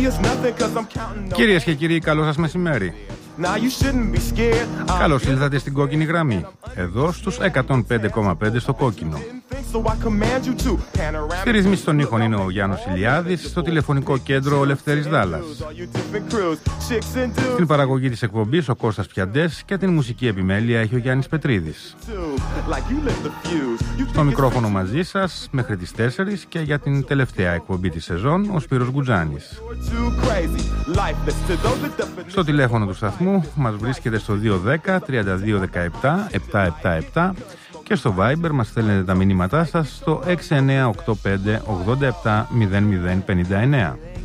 Κυρίες και κύριοι, καλό σας μεσημέρι. Καλώς ήλθατε στην κόκκινη γραμμή, εδώ στους 105,5 στο κόκκινο. Στη ρύθμιση των ήχων είναι ο Γιάννος Ηλιάδης, στο τηλεφωνικό κέντρο ο Λευτέρης Δάλλας. Στην παραγωγή της εκπομπής ο Κώστας Πιαντές και την μουσική επιμέλεια έχει ο Γιάννης Πετρίδης. Στο μικρόφωνο μαζί σας μέχρι τις 4 και για την τελευταία εκπομπή της σεζόν ο Σπύρος Γκουτζάνης. Στο τηλέφωνο του σταθμού μας βρίσκεται στο 210-3217-777 και στο Viber μας στέλνετε τα μηνύματά σας στο 6985 87 0059.